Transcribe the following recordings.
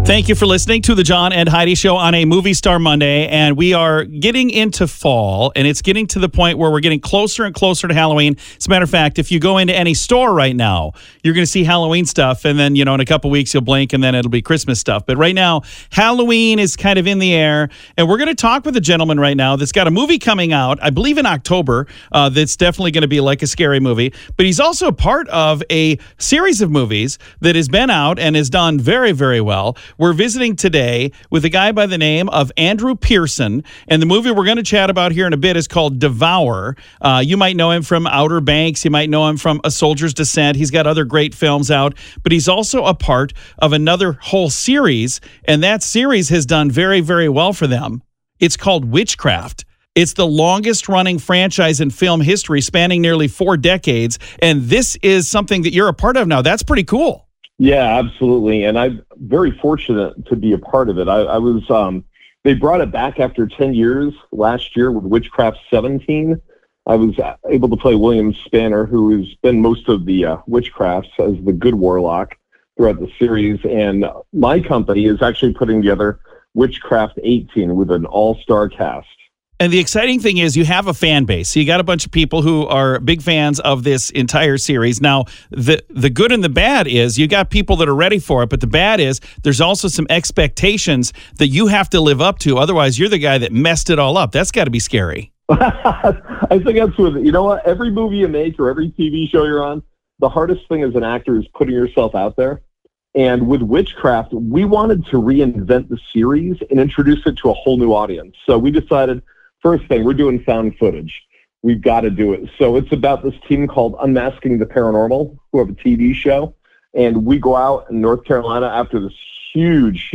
Thank you for listening to the John and Heidi Show on a Movie Star Monday, and we are getting into fall, and it's getting to the point where we're getting closer and closer to Halloween. As a matter of fact, if you go into any store right now, you're going to see Halloween stuff, and then, in a couple weeks you'll blink, and then it'll be Christmas stuff. But right now, Halloween is kind of in the air, and we're going to talk with a gentleman right now that's got a movie coming out, I believe in October, that's definitely going to be like a scary movie, but he's also part of a series of movies that has been out and has done very, very well. We're visiting today with a guy by the name of Andrew Pearson, and the movie we're going to chat about here in a bit is called Devour. You might know him from Outer Banks. You might know him from A Soldier's Descent. He's got other great films out, but he's also a part of another whole series, and that series has done very, very well for them. It's called Witchcraft. It's the longest-running franchise in film history, spanning nearly 4 decades, and this is something that you're a part of now. That's pretty cool. Yeah, absolutely. And I'm very fortunate to be a part of it. I was, they brought it back after 10 years last year with Witchcraft 17. I was able to play William Spanner, who has been most of the Witchcrafts as the good warlock throughout the series. And my company is actually putting together Witchcraft 18 with an all-star cast. And the exciting thing is you have a fan base. So you got a bunch of people who are big fans of this entire series. Now, the good and the bad is you got people that are ready for it, but the bad is there's also some expectations that you have to live up to. Otherwise, you're the guy that messed it all up. That's got to be scary. I think that's what, what? Every movie you make or every TV show you're on, the hardest thing as an actor is putting yourself out there. And with Witchcraft, we wanted to reinvent the series and introduce it to a whole new audience. So we decided, first thing, we're doing found footage. We've got to do it. So it's about this team called Unmasking the Paranormal, who have a TV show. And we go out in North Carolina after this huge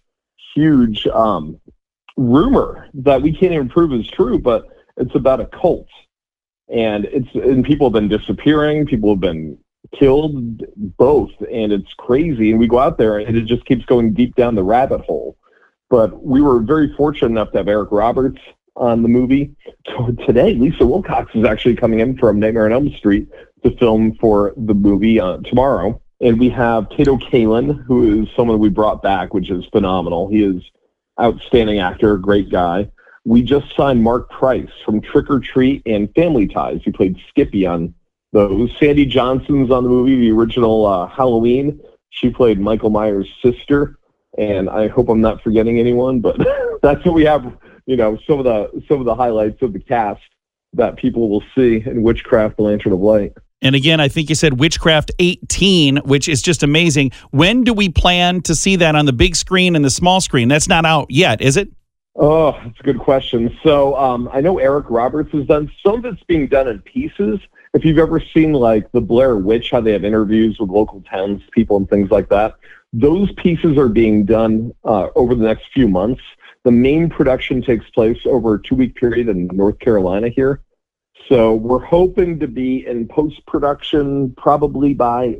rumor that we can't even prove is true, but it's about a cult. And people have been disappearing. People have been killed, both. And it's crazy. And we go out there and it just keeps going deep down the rabbit hole. But we were very fortunate enough to have Eric Roberts on the movie. So today, Lisa Wilcox is actually coming in from Nightmare on Elm Street to film for the movie tomorrow. And we have Kato Kaelin, who is someone we brought back, which is phenomenal. He is outstanding actor, great guy. We just signed Mark Price from Trick or Treat and Family Ties. He played Skippy on those. Sandy Johnson's on the movie, the original Halloween. She played Michael Myers' sister. And I hope I'm not forgetting anyone, but that's what we have. Some of the highlights of the cast that people will see in Witchcraft: The Lantern of Light. And again, I think you said Witchcraft 18, which is just amazing. When do we plan to see that on the big screen and the small screen? That's not out yet, is it? Oh, that's a good question. So I know Eric Roberts has done some of it's being done in pieces. If you've ever seen like the Blair Witch, how they have interviews with local townspeople and things like that, those pieces are being done over the next few months. The main production takes place over a 2-week period in North Carolina here. So we're hoping to be in post-production probably by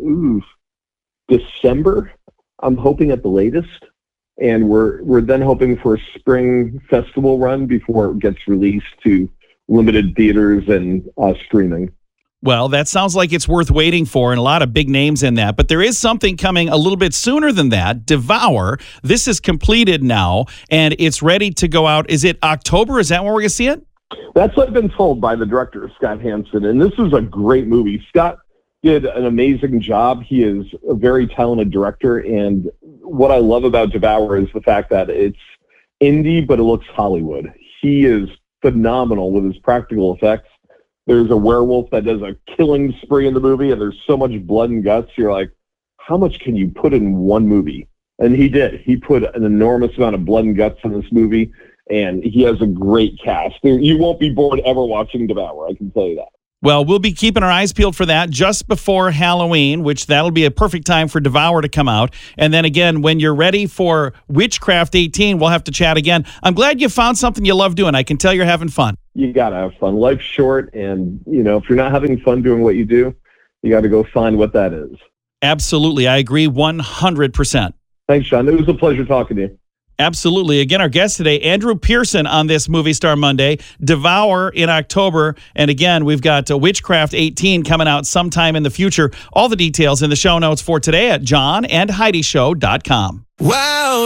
December. I'm hoping at the latest. And we're then hoping for a spring festival run before it gets released to limited theaters and streaming. Well, that sounds like it's worth waiting for, and a lot of big names in that. But there is something coming a little bit sooner than that, Devour. This is completed now, and it's ready to go out. Is it October? Is that when we're going to see it? That's what I've been told by the director, Scott Hansen, and this is a great movie. Scott did an amazing job. He is a very talented director, and what I love about Devour is the fact that it's indie, but it looks Hollywood. He is phenomenal with his practical effects. There's a werewolf that does a killing spree in the movie, and there's so much blood and guts. You're like, how much can you put in one movie? And he did. He put an enormous amount of blood and guts in this movie, and he has a great cast. You won't be bored ever watching Devour, I can tell you that. Well, we'll be keeping our eyes peeled for that just before Halloween, which that'll be a perfect time for Devour to come out. And then again, when you're ready for Witchcraft 18, we'll have to chat again. I'm glad you found something you love doing. I can tell you're having fun. You got to have fun. Life's short, and, if you're not having fun doing what you do, you got to go find what that is. Absolutely. I agree 100%. Thanks, Sean. It was a pleasure talking to you. Absolutely. Again, our guest today, Andrew Pearson, on this Movie Star Monday. Devour in October. And again, we've got Witchcraft 18 coming out sometime in the future. All the details in the show notes for today at johnandheidishow.com. Wow.